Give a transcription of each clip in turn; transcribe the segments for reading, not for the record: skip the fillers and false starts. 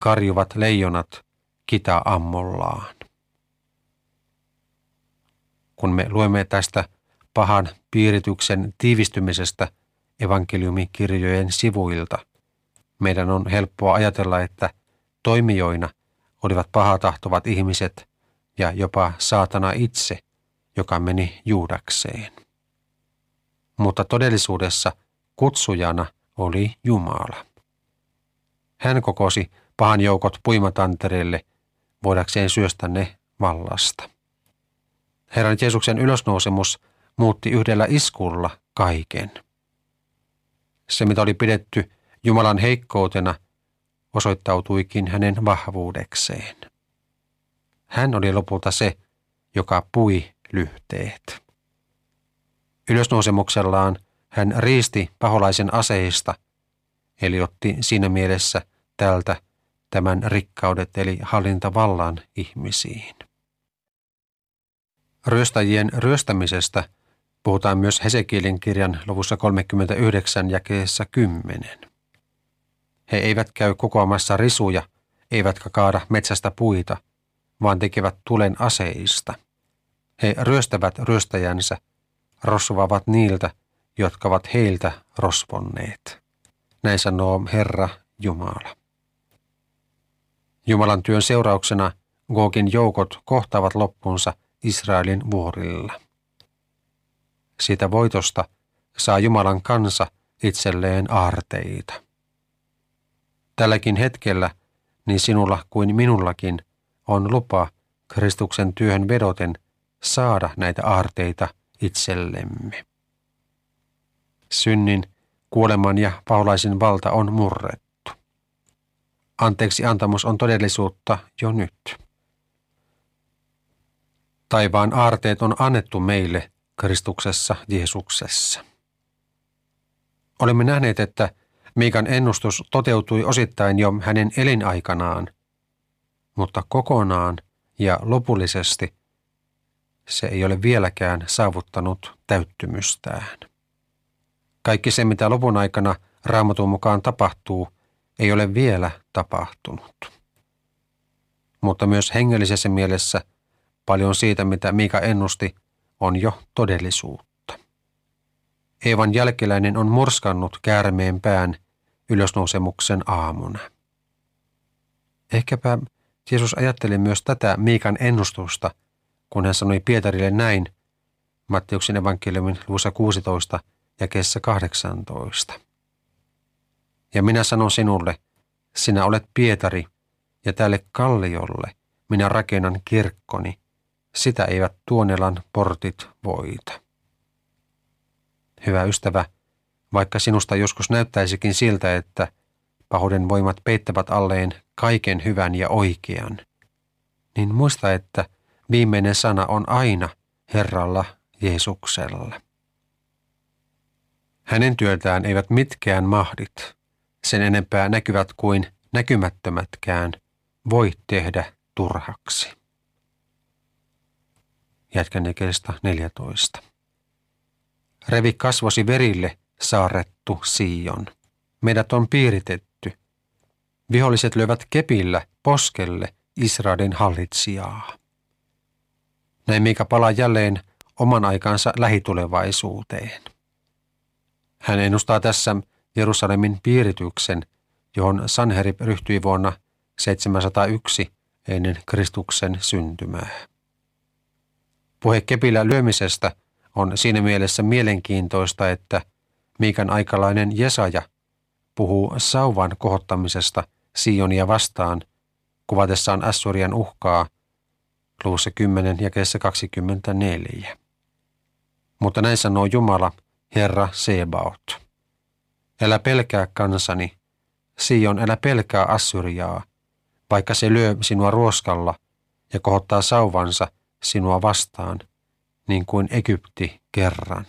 karjuvat leijonat kita-ammollaan. Kun me luemme tästä pahan piirityksen tiivistymisestä evankeliumikirjojen sivuilta, meidän on helppoa ajatella, että toimijoina olivat pahatahtovat ihmiset ja jopa saatana itse, joka meni Juudakseen. Mutta todellisuudessa kutsujana oli Jumala. Hän kokosi pahan joukot puimatantereelle voidakseen syöstä ne vallasta. Herran Jeesuksen ylösnousemus muutti yhdellä iskulla kaiken. Se, mitä oli pidetty Jumalan heikkoutena, osoittautuikin hänen vahvuudekseen. Hän oli lopulta se, joka pui lyhteet. Ylösnousemuksellaan hän riisti paholaisen aseista, eli otti siinä mielessä tältä tämän rikkaudet eli hallintavallan ihmisiin. Ryöstäjien ryöstämisestä puhutaan myös Hesekielin kirjan luvussa 39 jakeessa 10. He eivät käy kokoamassa risuja, eivätkä kaada metsästä puita, vaan tekevät tulen aseista. He ryöstävät ryöstäjänsä, rosvoavat niiltä, jotka ovat heiltä rosvonneet. Näin sanoo Herra Jumala. Jumalan työn seurauksena Gogin joukot kohtaavat loppunsa Israelin vuorilla. Siitä voitosta saa Jumalan kansa itselleen aarteita. Tälläkin hetkellä niin sinulla kuin minullakin on lupa Kristuksen työhön vedoten saada näitä aarteita itsellemme. Synnin, kuoleman ja paholaisen valta on murrettu. Anteeksi antamus on todellisuutta jo nyt. Taivaan aarteet on annettu meille Kristuksessa Jeesuksessa. Olemme nähneet, että Miikan ennustus toteutui osittain jo hänen elinaikanaan, mutta kokonaan ja lopullisesti se ei ole vieläkään saavuttanut täyttymystään. Kaikki se, mitä lopun aikana Raamatun mukaan tapahtuu, ei ole vielä tapahtunut. Mutta myös hengellisessä mielessä paljon siitä, mitä Miika ennusti, on jo todellisuutta. Eevan jälkeläinen on murskannut käärmeen pään ylösnousemuksen aamuna. Ehkäpä Jeesus ajatteli myös tätä Miikan ennustusta, kun hän sanoi Pietarille näin Matteuksen evankeliumin luvussa 16 jakeessa 18. Ja minä sanon sinulle, sinä olet Pietari, ja tälle kalliolle minä rakennan kirkkoni, sitä eivät Tuonelan portit voita. Hyvä ystävä, vaikka sinusta joskus näyttäisikin siltä, että pahuuden voimat peittävät alleen kaiken hyvän ja oikean, niin muista, että viimeinen sana on aina Herralla Jeesuksella. Hänen työtään eivät mitkään mahdit, sen enempää näkyvät kuin näkymättömätkään, voi tehdä turhaksi. Jatkan jakeesta 14. Revi kasvosi verille, saarrettu Sion. Meidät on piiritetty. Viholliset lyövät kepillä poskelle Israelin hallitsijaa. Näin Miika palaa jälleen oman aikansa lähitulevaisuuteen. Hän ennustaa tässä Jerusalemin piirityksen, johon Sanherib ryhtyi vuonna 701 ennen Kristuksen syntymää. Puhe kepillä lyömisestä on siinä mielessä mielenkiintoista, että Miikan aikalainen Jesaja puhuu sauvan kohottamisesta Sionia vastaan kuvatessaan Assurian uhkaa luvussa 10 jakeessa 24. Mutta näin sanoo Jumala, Herra Sebaot. Älä pelkää kansani, Sion, älä pelkää Assyriaa, vaikka se lyö sinua ruoskalla ja kohottaa sauvansa sinua vastaan, niin kuin Egypti kerran.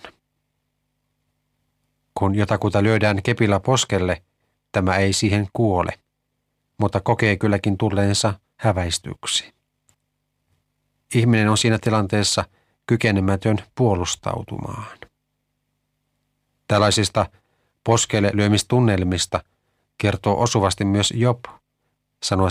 Kun jotakuta lyödään kepillä poskelle, tämä ei siihen kuole, mutta kokee kylläkin tulleensa häväistyksi. Ihminen on siinä tilanteessa kykenemätön puolustautumaan. Tällaisista poskelle lyömistunnelmista kertoo osuvasti myös Job sanoa